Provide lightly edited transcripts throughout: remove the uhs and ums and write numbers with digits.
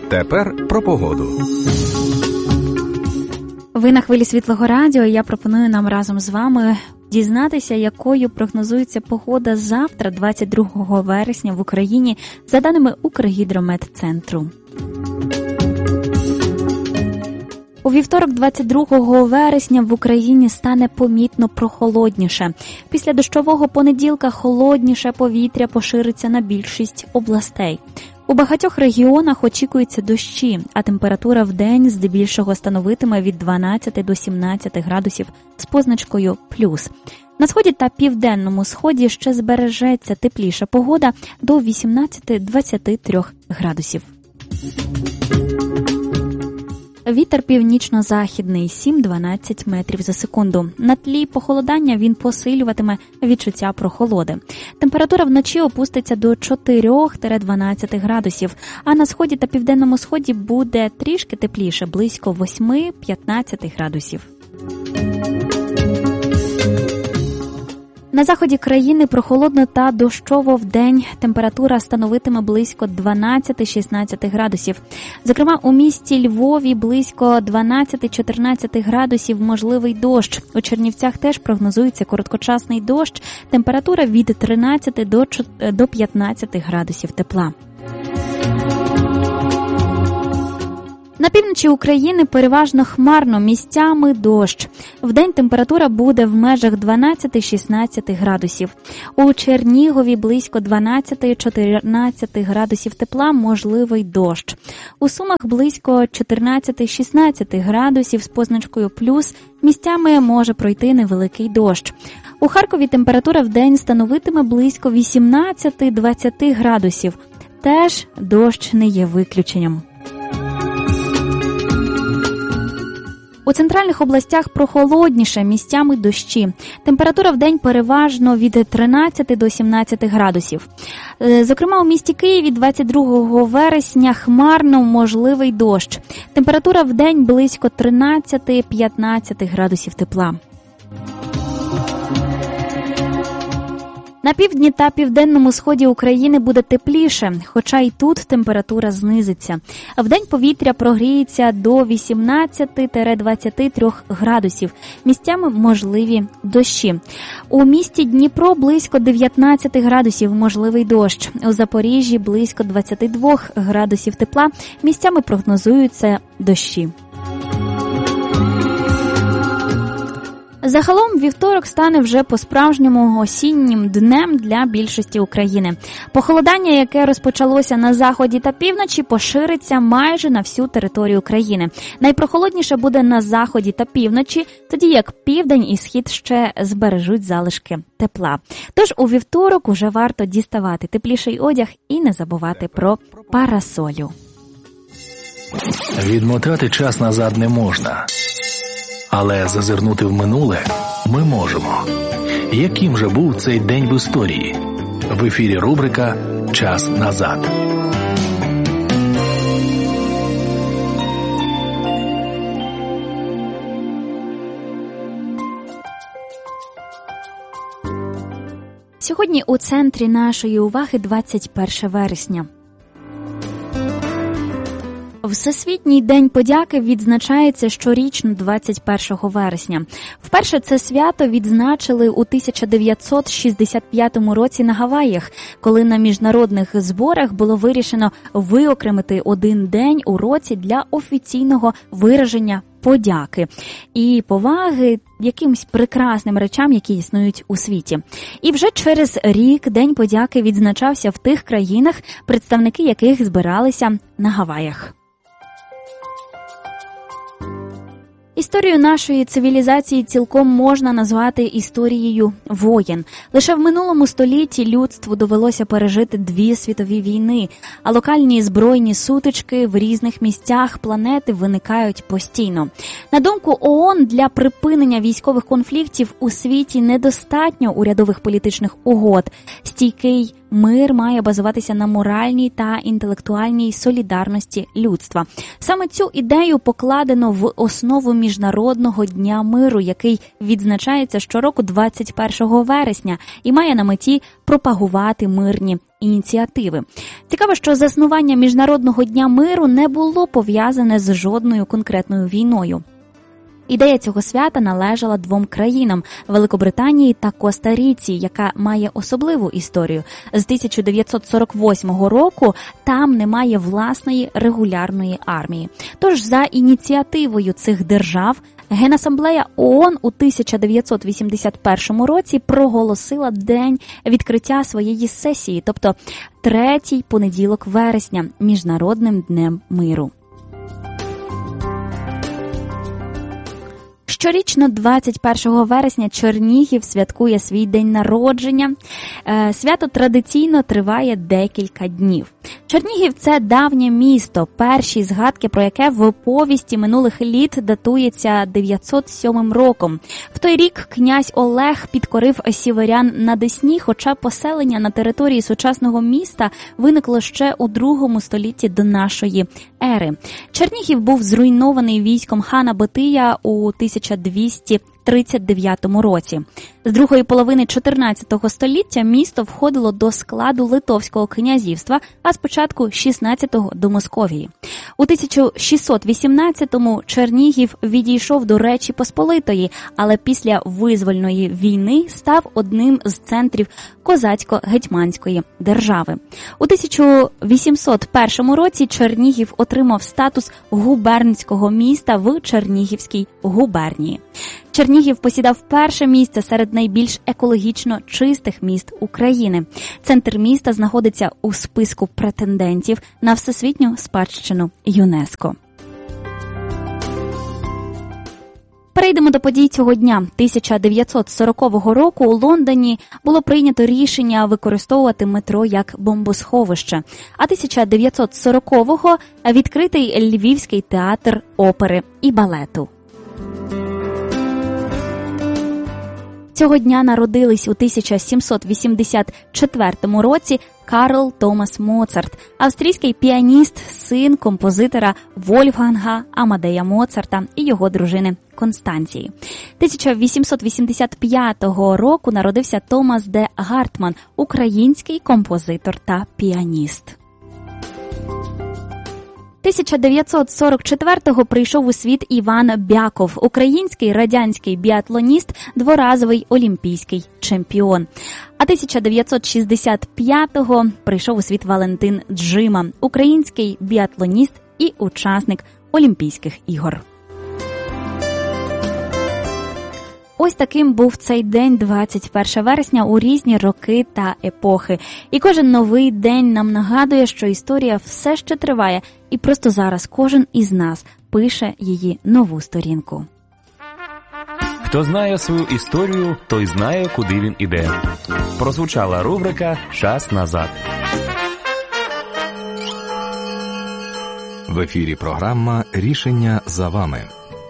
Тепер про погоду. Ви на хвилі Світлого радіо, і я пропоную нам разом з вами дізнатися, якою прогнозується погода завтра, 22 вересня в Україні, за даними Укргідрометцентру. У вівторок, 22 вересня, в Україні стане помітно прохолодніше. Після дощового понеділка холодніше повітря пошириться на більшість областей. У багатьох регіонах очікуються дощі, а температура в день здебільшого становитиме від 12 до 17 градусів з позначкою «плюс». На сході та південному сході ще збережеться тепліша погода до 18-23 градусів. Вітер північно-західний 7-12 метрів за секунду. На тлі похолодання він посилюватиме відчуття прохолоди. Температура вночі опуститься до 4-12 градусів, а на сході та південному сході буде трішки тепліше, близько 8-15 градусів. На заході країни прохолодно та дощово вдень. Температура становитиме близько 12-16 градусів. Зокрема, у місті Львові близько 12-14 градусів можливий дощ. У Чернівцях теж прогнозується короткочасний дощ. Температура від 13 до 15 градусів тепла. На півночі України переважно хмарно, місцями дощ. Вдень температура буде в межах 12-16 градусів. У Чернігові близько 12-14 градусів тепла, можливий дощ. У Сумах близько 14-16 градусів з позначкою «плюс», місцями може пройти невеликий дощ. У Харкові температура вдень становитиме близько 18-20 градусів. Теж дощ не є виключенням. У центральних областях прохолодніше, місцями дощі. Температура вдень переважно від 13 до 17 градусів. Зокрема, у місті Києві 22 вересня хмарно, можливий дощ. Температура вдень близько 13-15 градусів тепла. На півдні та південному сході України буде тепліше, хоча й тут температура знизиться. Вдень повітря прогріється до 18-23 градусів. Місцями можливі дощі. У місті Дніпро близько 19 градусів, можливий дощ. У Запоріжжі близько 22 градусів тепла. Місцями прогнозуються дощі. Загалом вівторок стане вже по-справжньому осіннім днем для більшості України. Похолодання, яке розпочалося на заході та півночі, пошириться майже на всю територію країни. Найпрохолодніше буде на заході та півночі, тоді як південь і схід ще збережуть залишки тепла. Тож у вівторок уже варто діставати тепліший одяг і не забувати про парасолю. Відмотати час назад не можна. Але зазирнути в минуле ми можемо. Яким же був цей день в історії? В ефірі рубрика «Час назад». Сьогодні у центрі нашої уваги 21 вересня. Всесвітній день подяки відзначається щорічно 21 вересня. Вперше це свято відзначили у 1965 році на Гаваях, коли на міжнародних зборах було вирішено виокремити один день у році для офіційного вираження подяки і поваги якимсь прекрасним речам, які існують у світі. І вже через рік День подяки відзначався в тих країнах, представники яких збиралися на Гаваях. Історію нашої цивілізації цілком можна назвати історією воєн. Лише в минулому столітті людству довелося пережити 2 світові війни, а локальні збройні сутички в різних місцях планети виникають постійно. На думку ООН, для припинення військових конфліктів у світі недостатньо урядових політичних угод. Стійкий Мир має базуватися на моральній та інтелектуальній солідарності людства. Саме цю ідею покладено в основу Міжнародного дня миру, який відзначається щороку 21 вересня і має на меті пропагувати мирні ініціативи. Цікаво, що заснування Міжнародного дня миру не було пов'язане з жодною конкретною війною. Ідея цього свята належала двом країнам – Великобританії та Коста-Ріці, яка має особливу історію. З 1948 року там немає власної регулярної армії. Тож за ініціативою цих держав Генасамблея ООН у 1981 році проголосила день відкриття своєї сесії, тобто третій понеділок вересня, Міжнародним днем миру. Щорічно 21 вересня Чернігів святкує свій день народження. Свято традиційно триває декілька днів. Чернігів – це давнє місто, перші згадки про яке в повісті минулих літ датується 907 роком. В той рік князь Олег підкорив сіверян на Десні, хоча поселення на території сучасного міста виникло ще у 2 столітті до нашої ери. Чернігів був зруйнований військом хана Батия у 1239 році. З другої половини 14 століття місто входило до складу Литовського князівства, а з початку 16-го – до Московії. У 1618-му Чернігів відійшов до Речі Посполитої, але після визвольної війни став одним з центрів козацько-гетьманської держави. У 1801 році Чернігів отримав статус губернського міста в Чернігівській губернії. Чернігів посідав перше місце серед найбільш екологічно чистих міст України. Центр міста знаходиться у списку претендентів на всесвітню спадщину ЮНЕСКО. Перейдемо до подій цього дня. 1940 року у Лондоні було прийнято рішення використовувати метро як бомбосховище, а 1940-го відкритий Львівський театр опери і балету. Цього дня народились у 1784 році Карл Томас Моцарт, австрійський піаніст, син композитора Вольфганга Амадея Моцарта і його дружини Констанції. 1885 року народився Томас де Гартман, український композитор та піаніст. 1944-го прийшов у світ Іван Бяков, український радянський біатлоніст, дворазовий олімпійський чемпіон. А 1965-го прийшов у світ Валентин Джима, український біатлоніст і учасник Олімпійських ігор. Ось таким був цей день, 21 вересня, у різні роки та епохи. І кожен новий день нам нагадує, що історія все ще триває, і просто зараз кожен із нас пише її нову сторінку. Хто знає свою історію, той знає, куди він іде. Прозвучала рубрика «Час назад». В ефірі програма «Рішення за вами».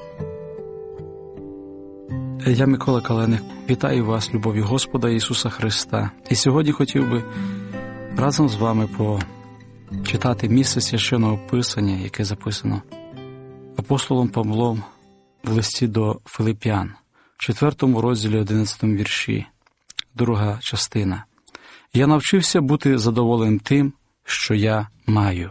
Я Микола Каленик. Вітаю вас, любов'ю Господа Ісуса Христа. І сьогодні хотів би разом з вами почитати місце Священного Писання, яке записано апостолом Павлом в листі до Филип'ян, в 4 розділі 11 вірші, друга частина. «Я навчився бути задоволеним тим, що я маю».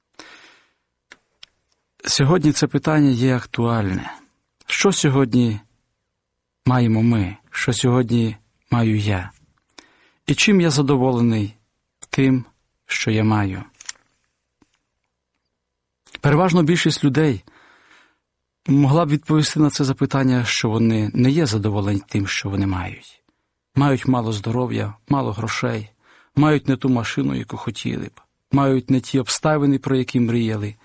Сьогодні це питання є актуальне. Що сьогодні маємо ми, що сьогодні маю я? І чим я задоволений тим, що я маю? Переважно більшість людей могла б відповісти на це запитання, що вони не є задоволені тим, що вони мають. Мають мало здоров'я, мало грошей, мають не ту машину, яку хотіли б, мають не ті обставини, про які мріяли.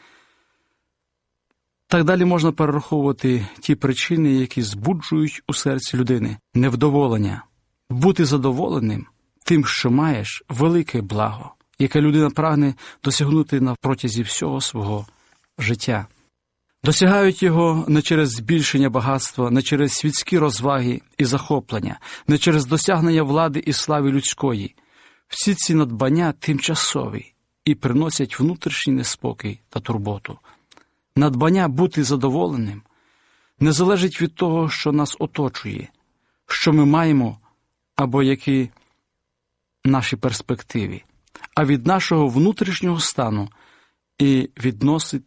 Так далі можна перераховувати ті причини, які збуджують у серці людини невдоволення. Бути задоволеним тим, що маєш, велике благо, яке людина прагне досягнути на протязі всього свого життя. Досягають його не через збільшення багатства, не через світські розваги і захоплення, не через досягнення влади і слави людської. Всі ці надбання тимчасові і приносять внутрішній неспокій та турботу. Надбання бути задоволеним не залежить від того, що нас оточує, що ми маємо або які наші перспективи, а від нашого внутрішнього стану і відносин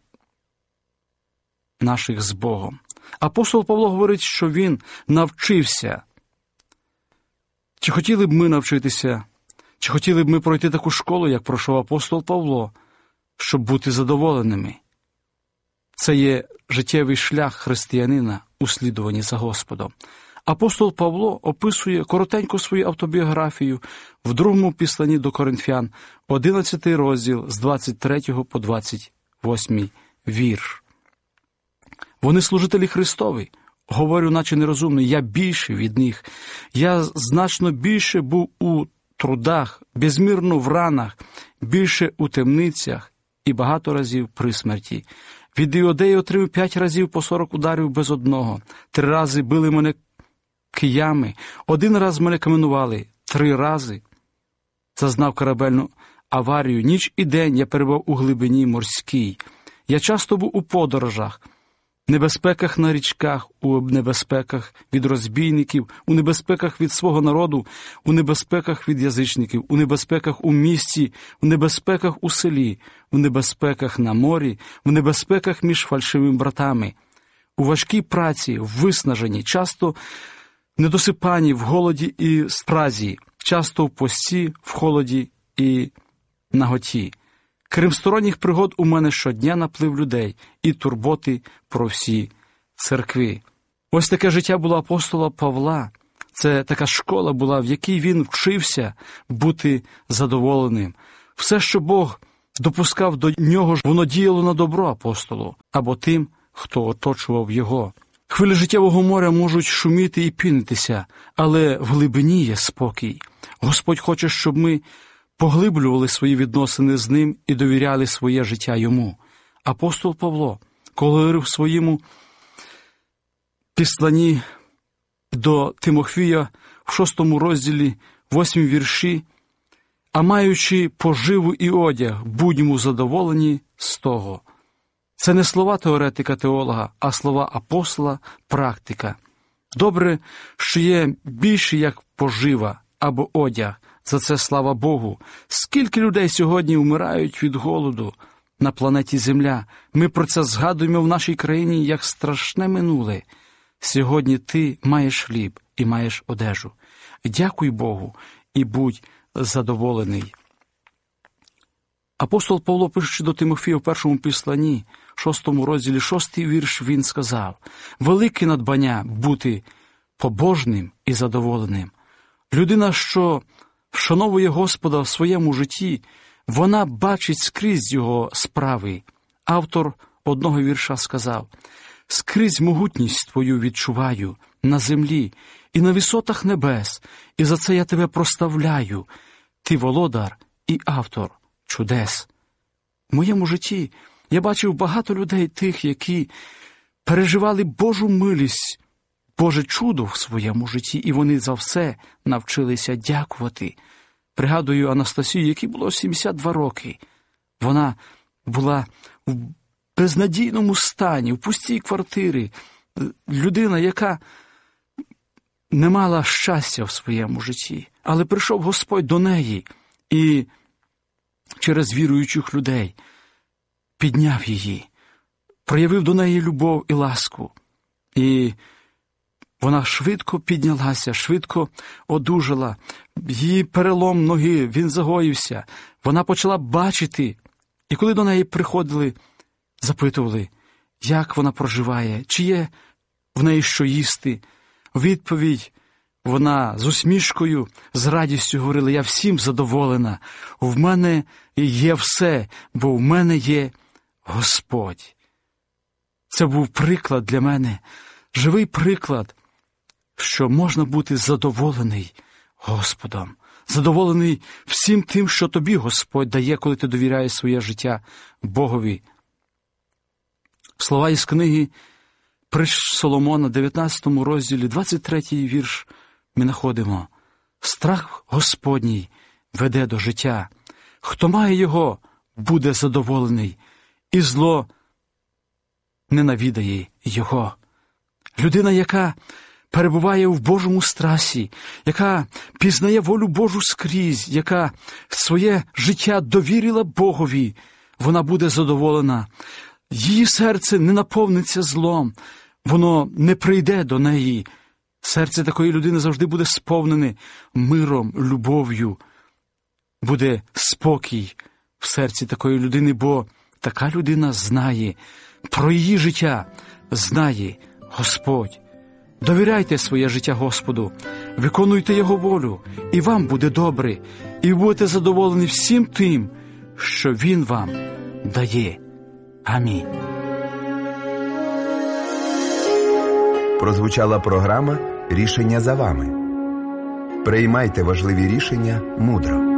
наших з Богом. Апостол Павло говорить, що він навчився. Чи хотіли б ми навчитися? Чи хотіли б ми пройти таку школу, як пройшов апостол Павло, щоб бути задоволеними? Це є життєвий шлях християнина у слідуванні за Господом. Апостол Павло описує коротенько свою автобіографію в другому післанні до Коринфян, 11 розділ з 23 по 28 вірш. Вони служителі Христові. Говорю, наче нерозумний, я більший від них. Я значно більше був у трудах, безмірно в ранах, більше у темницях і багато разів при смерті. Від Іудеї отримав 5 разів по 40 ударів без одного. 3 рази били мене киями, 1 раз мене каменували, 3 рази зазнав корабельну аварію. Ніч і день я перебував у глибині морській. Я часто був у подорожах, небезпеках на річках, у небезпеках від розбійників, у небезпеках від свого народу, у небезпеках від язичників, у небезпеках у місті, у небезпеках у селі, у небезпеках на морі, в небезпеках між фальшивими братами, у важкій праці, в виснаженні, часто недосипанні, в голоді і спразі, часто в пості, в холоді і наготі. Крім сторонніх пригод, у мене щодня наплив людей і турботи про всі церкви. Ось таке життя було апостола Павла. Це така школа була, в якій він вчився бути задоволеним. Все, що Бог допускав до нього, воно діяло на добро апостолу або тим, хто оточував його. Хвилі життєвого моря можуть шуміти і пінитися, але в глибині є спокій. Господь хоче, щоб ми поглиблювали свої відносини з Ним і довіряли своє життя Йому. Апостол Павло, коли говорив в своєму післанні до Тимофія в 6 розділі, 8 вірші, «А маючи поживу і одяг, будьмо задоволені з того». Це не слова теоретика-теолога, а слова апостола, практика. Добре, що є більше, як пожива або одяг. За це слава Богу. Скільки людей сьогодні вмирають від голоду на планеті Земля. Ми про це згадуємо в нашій країні як страшне минуле. Сьогодні ти маєш хліб і маєш одежу. Дякуй Богу і будь задоволений. Апостол Павло, пишучи до Тимофія в першому післанні, 6 розділі, 6 вірш, він сказав: «Велике надбання бути побожним і задоволеним». Людина, що вшановує Господа в своєму житті, вона бачить скрізь його справи. Автор одного вірша сказав: «Скрізь могутність твою відчуваю на землі і на висотах небес, і за це я тебе прославляю. Ти володар і автор чудес». В моєму житті я бачив багато людей тих, які переживали Божу милість, Боже чудо в своєму житті, і вони за все навчилися дякувати. Пригадую Анастасію, якій було 72 роки. Вона була в безнадійному стані, в пустій квартирі. Людина, яка не мала щастя в своєму житті. Але прийшов Господь до неї і через віруючих людей підняв її, проявив до неї любов і ласку. І вона швидко піднялася, швидко одужала. Її перелом ноги, він загоївся. Вона почала бачити. І коли до неї приходили, запитували, як вона проживає, чи є в неї що їсти. Відповідь вона з усмішкою, з радістю говорила: «Я всім задоволена. В мене є все, бо в мене є Господь». Це був приклад для мене, живий приклад, що можна бути задоволений Господом, задоволений всім тим, що тобі Господь дає, коли ти довіряєш своє життя Богові. Слова із книги Притч Соломона, 19 розділі, 23 вірш, ми знаходимо: «Страх Господній веде до життя. Хто має його, буде задоволений, і зло ненавидає його. Людина, яка перебуває в Божому страсі, яка пізнає волю Божу скрізь, яка своє життя довірила Богові, вона буде задоволена. Її серце не наповниться злом, воно не прийде до неї. Серце такої людини завжди буде сповнене миром, любов'ю. Буде спокій в серці такої людини, бо така людина знає про її життя, знає Господь. Довіряйте своє життя Господу, виконуйте Його волю, і вам буде добре, і ви будете задоволені всім тим, що Він вам дає. Амінь. Прозвучала програма «Рішення за вами». Приймайте важливі рішення мудро.